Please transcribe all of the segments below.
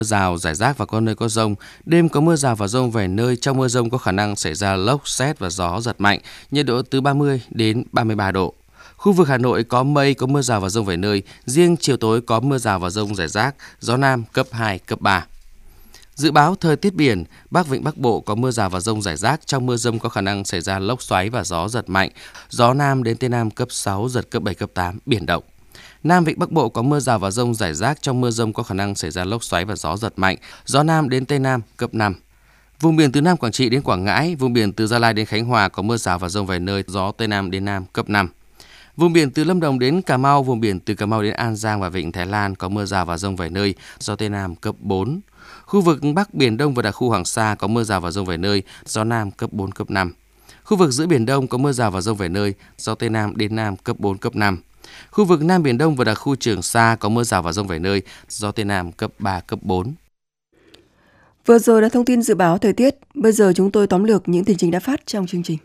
rào rải rác và có nơi có dông. Đêm có mưa rào và dông vài nơi. Trong mưa dông có khả năng xảy ra lốc, sét và gió giật mạnh. Nhiệt độ từ 30 đến 33 độ. Khu vực Hà Nội có mây, có mưa rào và dông vài nơi. Riêng chiều tối có mưa rào và dông rải rác. Gió Nam cấp 2, cấp 3. Dự báo thời tiết biển, Bắc Vịnh Bắc Bộ có mưa rào và dông rải rác. Trong mưa dông có khả năng xảy ra lốc xoáy và gió giật mạnh. Gió Nam đến Tây Nam cấp 6, giật cấp 7, cấp 8, biển động. Nam Vịnh Bắc Bộ có mưa rào và dông rải rác. Trong mưa dông có khả năng xảy ra lốc xoáy và gió giật mạnh. Gió Nam đến Tây Nam cấp 5. Vùng biển từ Nam Quảng Trị đến Quảng Ngãi, vùng biển từ Gia Lai đến Khánh Hòa có mưa rào và dông vài nơi, gió Tây Nam đến Nam cấp 5. Vùng biển từ Lâm Đồng đến Cà Mau, vùng biển từ Cà Mau đến An Giang và Vịnh Thái Lan có mưa rào và dông vài nơi, gió Tây Nam cấp 4. Khu vực Bắc Biển Đông và đặc khu Hoàng Sa có mưa rào và dông vài nơi, gió Nam cấp 4, cấp 5. Khu vực giữa Biển Đông có mưa rào và dông vài nơi, gió Tây Nam đến Nam cấp 4, cấp 5. Khu vực Nam Biển Đông và đặc khu Trường Sa có mưa rào và dông vài nơi, gió Tây Nam cấp 3, cấp 4. Vừa rồi là thông tin dự báo thời tiết. Bây giờ chúng tôi tóm lược những tin chính đã phát trong chương trình.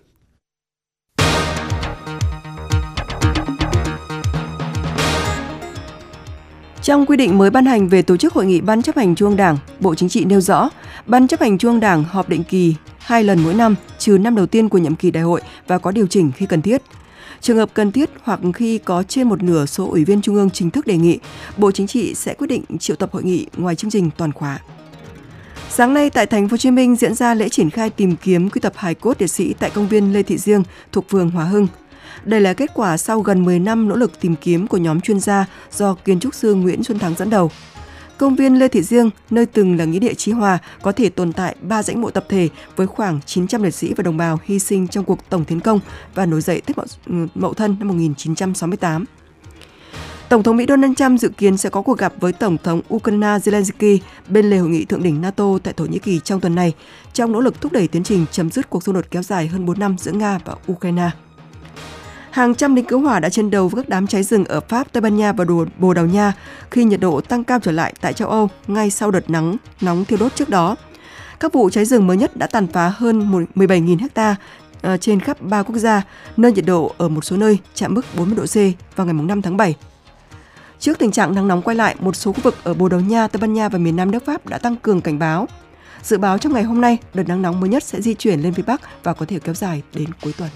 Trong quy định mới ban hành về tổ chức hội nghị Ban chấp hành Trung ương Đảng, Bộ Chính trị nêu rõ, Ban chấp hành Trung ương Đảng họp định kỳ 2 lần mỗi năm, trừ năm đầu tiên của nhiệm kỳ đại hội và có điều chỉnh khi cần thiết. Trường hợp cần thiết hoặc khi có trên một nửa số ủy viên Trung ương chính thức đề nghị, Bộ Chính trị sẽ quyết định triệu tập hội nghị ngoài chương trình toàn khóa. Sáng nay tại Thành phố Hồ Chí Minh diễn ra lễ triển khai tìm kiếm quy tập hài cốt liệt sĩ tại công viên Lê Thị Riêng thuộc phường Hòa Hưng. Đây là kết quả sau gần 10 năm nỗ lực tìm kiếm của nhóm chuyên gia do kiến trúc sư Nguyễn Xuân Thắng dẫn đầu. Công viên Lê Thị Riêng, nơi từng là nghĩa địa Chí Hòa, có thể tồn tại 3 dãy mộ tập thể với khoảng 900 liệt sĩ và đồng bào hy sinh trong cuộc tổng tiến công và nổi dậy Tết Mậu Thân năm 1968. Tổng thống Mỹ Donald Trump dự kiến sẽ có cuộc gặp với Tổng thống Ukraine Zelensky bên lề hội nghị thượng đỉnh NATO tại Thổ Nhĩ Kỳ trong tuần này, trong nỗ lực thúc đẩy tiến trình chấm dứt cuộc xung đột kéo dài hơn 4 năm giữa Nga và Ukraine. Hàng trăm lính cứu hỏa đã chiến đấu với các đám cháy rừng ở Pháp, Tây Ban Nha và Bồ Đào Nha khi nhiệt độ tăng cao trở lại tại châu Âu ngay sau đợt nắng nóng thiêu đốt trước đó. Các vụ cháy rừng mới nhất đã tàn phá hơn 17.000 ha trên khắp 3 quốc gia, nơi nhiệt độ ở một số nơi chạm mức 40 độ C vào ngày 5 tháng 7. Trước tình trạng nắng nóng quay lại, một số khu vực ở Bồ Đào Nha, Tây Ban Nha và miền Nam nước Pháp đã tăng cường cảnh báo. Dự báo trong ngày hôm nay, đợt nắng nóng mới nhất sẽ di chuyển lên phía Bắc và có thể kéo dài đến cuối tuần.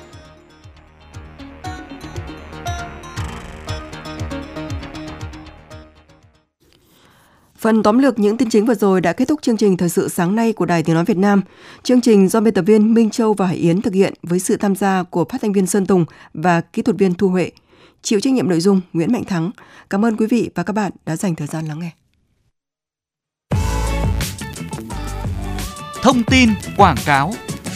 Phần tóm lược những tin chính vừa rồi đã kết thúc chương trình Thời sự sáng nay của Đài Tiếng nói Việt Nam. Chương trình do biên tập viên Minh Châu và Hải Yến thực hiện với sự tham gia của phát thanh viên Sơn Tùng và kỹ thuật viên Thu Huệ. Chịu trách nhiệm nội dung Nguyễn Mạnh Thắng. Cảm ơn quý vị và các bạn đã dành thời gian lắng nghe. Thông tin quảng cáo.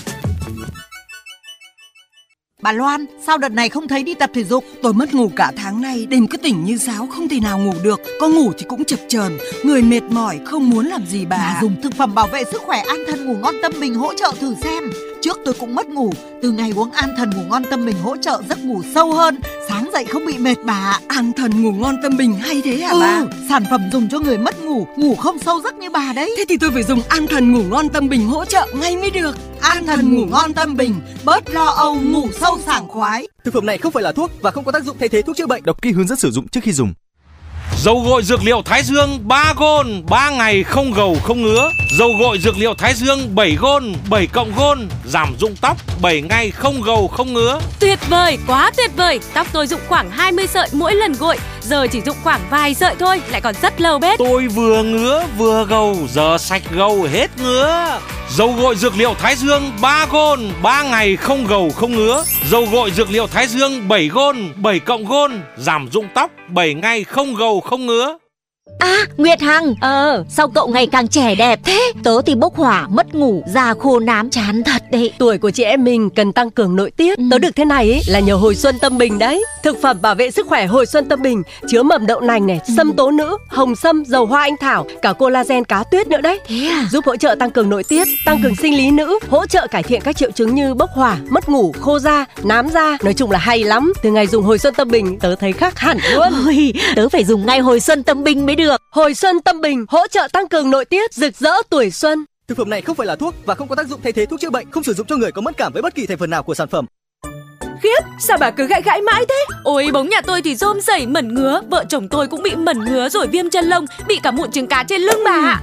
Bà Loan, sao đợt này không thấy đi tập thể dục? Tôi mất ngủ cả tháng nay, đêm cứ tỉnh như sáo, không thể nào ngủ được. Có ngủ thì cũng chập chờn, người mệt mỏi, không muốn làm gì bà. Dùng thực phẩm bảo vệ sức khỏe An Thần Ngủ Ngon Tâm Bình hỗ trợ thử xem. Trước tôi cũng mất ngủ, từ ngày uống An Thần Ngủ Ngon Tâm Bình hỗ trợ giấc ngủ sâu hơn, sáng dậy không bị mệt bà. An Thần Ngủ Ngon Tâm Bình hay thế hả bà? Sản phẩm dùng cho người mất ngủ, ngủ không sâu giấc như bà đấy. Thế thì tôi phải dùng An Thần Ngủ Ngon Tâm Bình hỗ trợ ngay mới được. An Thần Ngủ Ngon Tâm Bình, bớt lo âu, ngủ sâu sảng khoái. Thực phẩm này không phải là thuốc và không có tác dụng thay thế thuốc chữa bệnh. Đọc kỹ hướng dẫn sử dụng trước khi dùng. Dầu gội dược liệu Thái Dương 3 gôn, 3 ngày không gầu không ngứa. Dầu gội dược liệu Thái Dương 7 gôn, 7 cộng gôn, giảm rụng tóc 7 ngày không gầu không ngứa. Tuyệt vời, quá tuyệt vời. Tóc tôi rụng khoảng 20 sợi mỗi lần gội, giờ chỉ rụng khoảng vài sợi thôi, lại còn rất lâu bết. Tôi vừa ngứa vừa gầu, giờ sạch gầu hết ngứa. Dầu gội dược liệu Thái Dương 3 gôn, 3 ngày không gầu không ngứa. Dầu gội dược liệu Thái Dương 7 gôn, 7 cộng gôn, giảm rụng tóc 7 ngày không gầu không ngứa. À, Nguyệt Hằng, sao cậu ngày càng trẻ đẹp thế? Tớ thì bốc hỏa, mất ngủ, da khô nám, chán thật đấy. Tuổi của chị em mình cần tăng cường nội tiết. Tớ được thế này ấy là nhờ Hồi Xuân Tâm Bình đấy. Thực phẩm bảo vệ sức khỏe Hồi Xuân Tâm Bình chứa mầm đậu nành này, sâm tố nữ, hồng sâm, dầu hoa anh thảo, cả collagen cá tuyết nữa đấy. Thế à? Giúp hỗ trợ tăng cường nội tiết, tăng cường sinh lý nữ, hỗ trợ cải thiện các triệu chứng như bốc hỏa, mất ngủ, khô da, nám da. Nói chung là hay lắm. Từ ngày dùng Hồi Xuân Tâm Bình, tớ thấy khác hẳn luôn. Ôi, tớ phải dùng ngay Hồi Xuân Tâm Bình mới được. Hồi Xuân Tâm Bình hỗ trợ tăng cường nội tiết, rực rỡ tuổi xuân. Thực phẩm này không phải là thuốc và không có tác dụng thay thế thuốc chữa bệnh, không sử dụng cho người có mất cảm với bất kỳ thành phần nào của sản phẩm. Khiếp, sao bà cứ gãi gãi mãi thế? Ôi, bóng nhà tôi thì rôm rẩy mẩn ngứa, vợ chồng tôi cũng bị mẩn ngứa rồi viêm chân lông, bị cả mụn trứng cá trên lưng bà ạ.